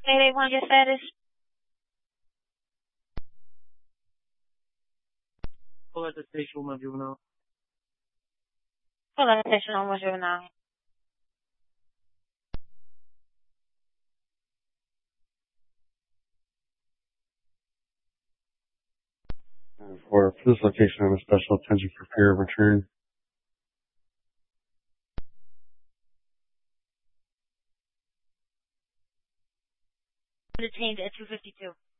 Mayday 1, your status? Full attestation, my juvenile. Full attestation on 1 juvenile. For this location, I have a special attention for fear of return. Detained at 252.